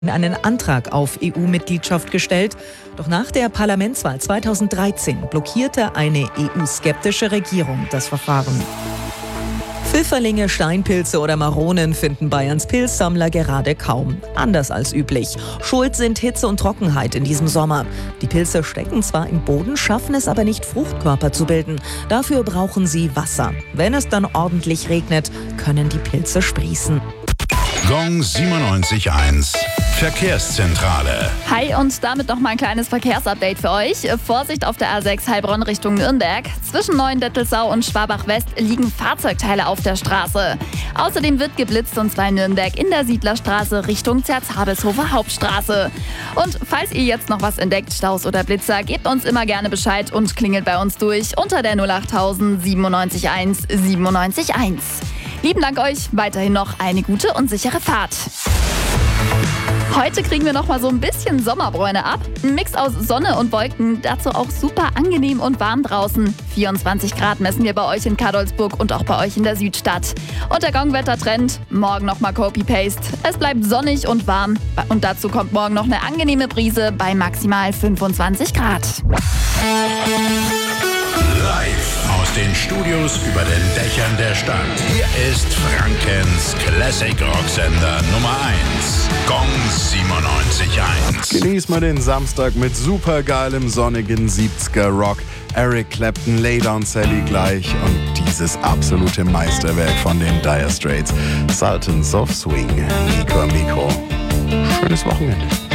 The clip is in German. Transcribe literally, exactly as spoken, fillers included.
einen Antrag auf E U-Mitgliedschaft gestellt. Doch nach der Parlamentswahl zweitausenddreizehn blockierte eine E U-skeptische Regierung das Verfahren. Pfifferlinge, Steinpilze oder Maronen finden Bayerns Pilzsammler gerade kaum. Anders als üblich. Schuld sind Hitze und Trockenheit in diesem Sommer. Die Pilze stecken zwar im Boden, schaffen es aber nicht, Fruchtkörper zu bilden. Dafür brauchen sie Wasser. Wenn es dann ordentlich regnet, können die Pilze sprießen. Gong siebenundneunzig Komma eins Verkehrszentrale. Hi und damit noch mal ein kleines Verkehrsupdate für euch. Vorsicht auf der A sechs Heilbronn Richtung Nürnberg. Zwischen Neuendettelsau und Schwabach-West liegen Fahrzeugteile auf der Straße. Außerdem wird geblitzt, und zwar in Nürnberg in der Siedlerstraße Richtung Zerzhabelshofer Hauptstraße. Und falls ihr jetzt noch was entdeckt, Staus oder Blitzer, gebt uns immer gerne Bescheid und klingelt bei uns durch unter der null achttausend siebenundneunzig Komma eins siebenundneunzig Komma eins. Lieben Dank euch, weiterhin noch eine gute und sichere Fahrt. Heute kriegen wir noch mal so ein bisschen Sommerbräune ab. Ein Mix aus Sonne und Wolken, dazu auch super angenehm und warm draußen. vierundzwanzig Grad messen wir bei euch in Kadolsburg und auch bei euch in der Südstadt. Und der Gong-Wetter-Trend, morgen noch mal Copy-Paste. Es bleibt sonnig und warm und dazu kommt morgen noch eine angenehme Brise bei maximal fünfundzwanzig Grad. Live aus den Studios über den Dächern der Stadt. Hier ist Frankens Classic Rocksender Nummer eins. Gong siebenundneunzig Komma eins. Genieß mal den Samstag mit supergeilem sonnigen siebziger Rock. Eric Clapton, Lay Down Sally gleich und dieses absolute Meisterwerk von den Dire Straits. Sultans of Swing. Nico Amico. Schönes Wochenende.